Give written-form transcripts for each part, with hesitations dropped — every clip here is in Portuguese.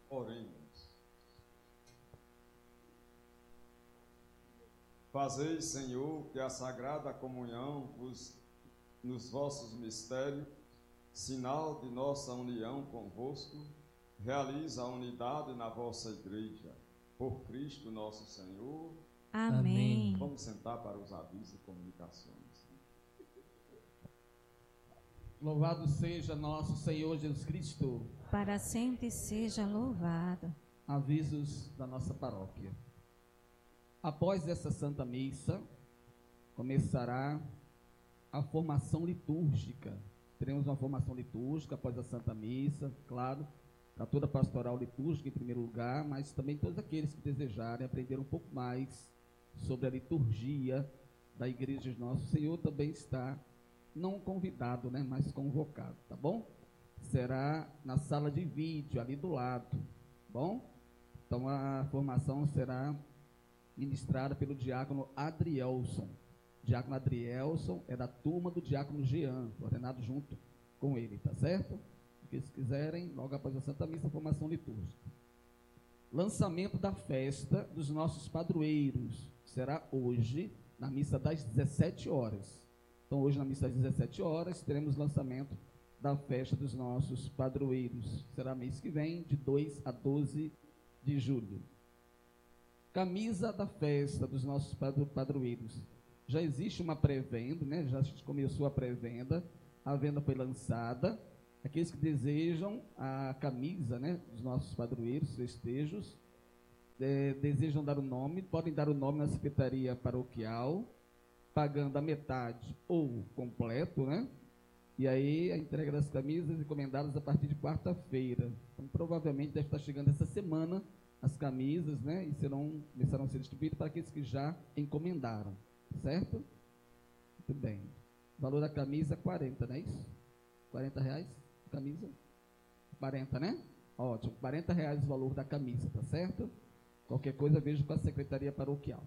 Oremos. Fazei, Senhor, que a Sagrada Comunhão nos vossos mistérios, sinal de nossa união convosco, realiza a unidade na vossa igreja. Por Cristo nosso Senhor. Amém. Vamos sentar para os avisos e comunicações. Louvado seja nosso Senhor Jesus Cristo. Para sempre seja louvado. Avisos da nossa paróquia. Após essa Santa Missa, começará a formação litúrgica. Teremos uma formação litúrgica após a Santa Missa, claro, para toda a pastoral litúrgica em primeiro lugar, mas também todos aqueles que desejarem aprender um pouco mais sobre a liturgia da Igreja de Nosso Senhor também está, não convidado, né, mas convocado, tá bom? Será na sala de vídeo, ali do lado, tá bom? Então a formação será ministrada pelo diácono Adrielson. O diácono Adrielson é da turma do diácono Jean, ordenado junto com ele, tá certo? Porque se quiserem, logo após a Santa Missa, formação litúrgica. Lançamento da festa dos nossos padroeiros. Será hoje, na missa das 17 horas. Então, hoje, na missa das 17 horas, teremos lançamento da festa dos nossos padroeiros. Será mês que vem, de 2 a 12 de julho. Camisa da festa dos nossos padroeiros. Já existe uma pré-venda, né? Já começou a pré-venda, a venda foi lançada. Aqueles que desejam a camisa, né, dos nossos padroeiros, festejos, desejam dar o nome, podem dar o nome na secretaria paroquial, pagando a metade ou completo, né? E aí a entrega das camisas encomendadas a partir de quarta-feira. Então, provavelmente deve estar chegando essa semana as camisas, né? E começarão a ser distribuídas para aqueles que já encomendaram, certo? Muito bem. O valor da camisa é 40, não é isso? R$40? Camisa? 40, né? Ótimo. R$40 o valor da camisa, tá certo? Qualquer coisa vejo com a secretaria paroquial.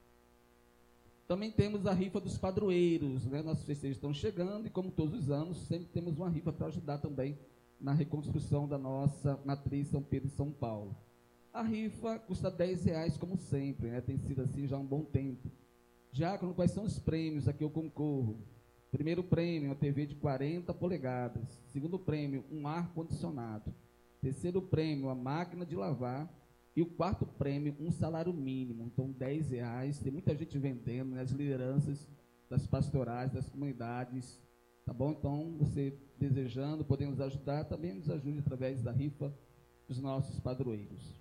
Também temos a rifa dos padroeiros, né? Nossos festejos estão chegando e, como todos os anos, sempre temos uma rifa para ajudar também na reconstrução da nossa matriz São Pedro e São Paulo. A rifa custa R$10, como sempre, né? Tem sido assim já há um bom tempo. Diácono, quais são os prêmios a que eu concorro? Primeiro prêmio, uma TV de 40 polegadas. Segundo prêmio, um ar-condicionado. Terceiro prêmio, a máquina de lavar. E o quarto prêmio, um salário mínimo. Então, R$10. Tem muita gente vendendo, né? As lideranças das pastorais, das comunidades. Tá bom? Então, você desejando, podemos ajudar, também nos ajude através da rifa dos nossos padroeiros.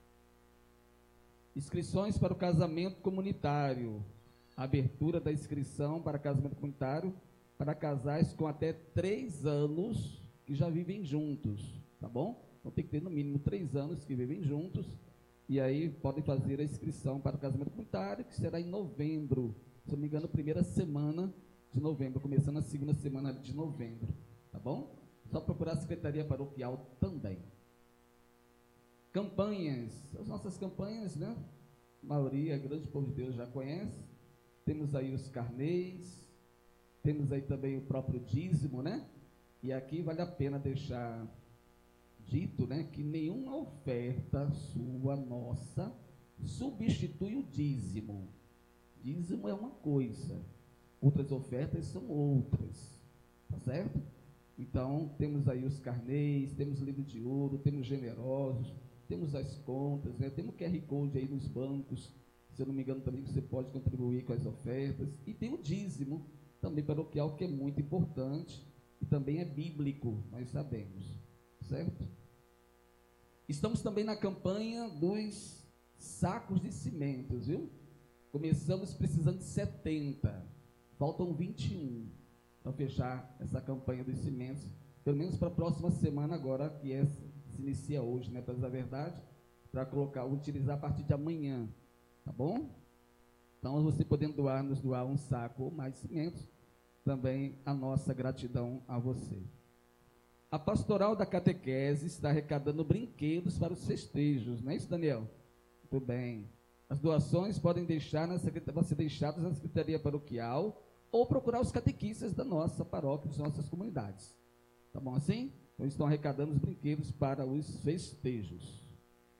Inscrições para o casamento comunitário. Abertura da inscrição para casamento comunitário para casais com até 3 anos que já vivem juntos, tá bom? Então tem que ter no mínimo 3 anos que vivem juntos, e aí podem fazer a inscrição para o casamento comunitário, que será em novembro, se não me engano, primeira semana de novembro, começando a segunda semana de novembro, tá bom? Só procurar a secretaria paroquial também. Campanhas, as nossas campanhas, né? A maioria, grande povo de Deus já conhece. Temos aí os carnês, temos aí também o próprio dízimo, né? E aqui vale a pena deixar dito, né, que nenhuma oferta sua, nossa, substitui o dízimo. Dízimo é uma coisa, outras ofertas são outras, tá certo? Então, temos aí os carnês, temos livro de ouro, temos generosos, temos as contas, né? Temos o QR Code aí nos bancos, se eu não me engano também que você pode contribuir com as ofertas, e tem o dízimo, também paroquial, que é muito importante e também é bíblico, nós sabemos, certo? Estamos também na campanha dos sacos de cimentos, viu? Começamos precisando de 70, faltam 21 para fechar essa campanha dos cimentos, pelo menos para a próxima semana agora, que se inicia hoje, né, para dizer a verdade, para utilizar a partir de amanhã, tá bom? Então, você podendo nos doar um saco ou mais de cimentos, também a nossa gratidão a você. A pastoral da catequese está arrecadando brinquedos para os festejos, não é isso, Daniel? Muito bem. As doações podem ser deixadas na secretaria paroquial ou procurar os catequistas da nossa paróquia, das nossas comunidades. Tá bom assim? Então, estão arrecadando os brinquedos para os festejos.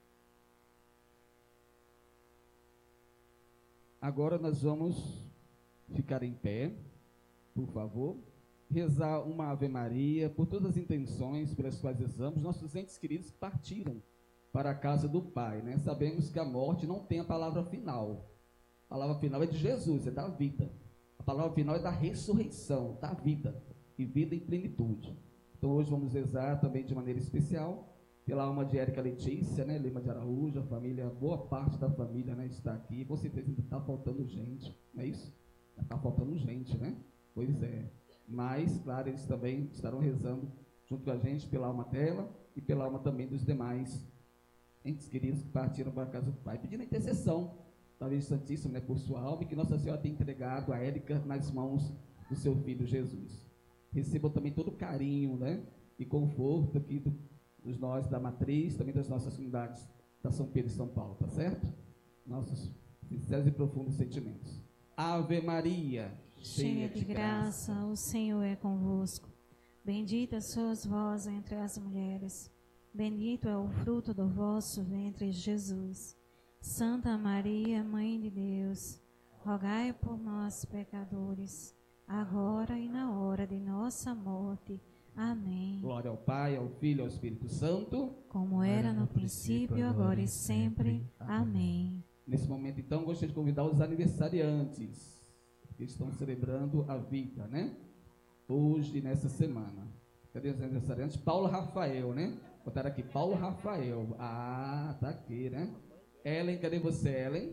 Agora nós vamos ficar em pé, por favor, rezar uma Ave Maria por todas as intenções pelas quais rezamos. Nossos entes queridos partiram para a casa do Pai, né? Sabemos que a morte não tem a palavra final. A palavra final é de Jesus, é da vida. A palavra final é da ressurreição, da vida, e vida em plenitude. Então hoje vamos rezar também de maneira especial pela alma de Érica Letícia, né? Lima de Araújo, a família, boa parte da família, né, está aqui. Com certeza ainda está faltando gente, não é isso? Está faltando gente, né? Pois é. Mas, claro, eles também estarão rezando junto com a gente pela alma dela e pela alma também dos demais entes queridos que partiram para a casa do Pai, pedindo a intercessão da Virgem Santíssima, né, por sua alma, e que Nossa Senhora tenha entregado a Érica nas mãos do seu Filho Jesus. Recebam também todo o carinho, né, e conforto aqui dos nós da Matriz, também das nossas comunidades da São Pedro e São Paulo, tá certo? Nossos sinceros e profundos sentimentos. Ave Maria, cheia de graça, o Senhor é convosco. Bendita sois vós entre as mulheres. Bendito é o fruto do vosso ventre, Jesus. Santa Maria, Mãe de Deus, rogai por nós, pecadores, agora e na hora de nossa morte. Amém. Glória ao Pai, ao Filho e ao Espírito Santo, como era no princípio, agora e sempre. Amém. Nesse momento, então, gostaria de convidar os aniversariantes que estão celebrando a vida, né? Hoje, nessa semana. Cadê os aniversariantes? Paulo Rafael, né? Botaram aqui, Paulo Rafael. Ah, tá aqui, né? Ellen, cadê você, Ellen?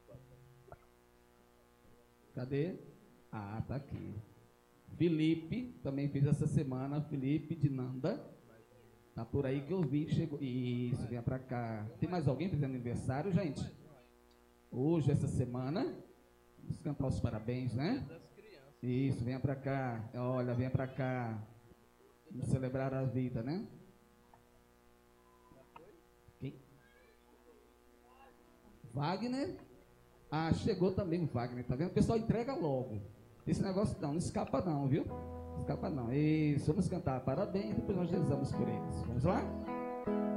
Cadê? Ah, tá aqui. Felipe, também fez essa semana, Felipe de Nanda. Tá por aí que eu vi, chegou. Isso, venha pra cá. Tem mais alguém fazendo aniversário, gente? Hoje, essa semana. Vamos cantar os parabéns, né? Isso, venha pra cá. Olha, venha pra cá. Vamos celebrar a vida, né? Quem? Wagner? Ah, chegou também o Wagner, tá vendo? O pessoal entrega logo. Esse negócio não escapa não, viu? Não escapa não. Isso, vamos cantar parabéns, depois nós rezamos por eles. Vamos lá?